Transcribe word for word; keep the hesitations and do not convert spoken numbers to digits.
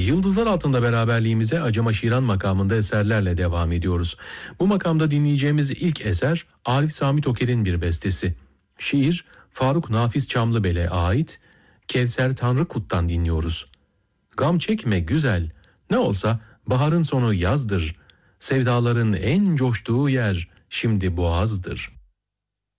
Yıldızlar Altında beraberliğimize Acıma Şiran makamında eserlerle devam ediyoruz. Bu makamda dinleyeceğimiz ilk eser Arif Sami Toker'in bir bestesi. Şiir Faruk Nafiz Çamlıbel'e ait, Kevser Tanrıkut'tan dinliyoruz. Gam çekme güzel, ne olsa baharın sonu yazdır. Sevdaların en coştuğu yer şimdi boğazdır.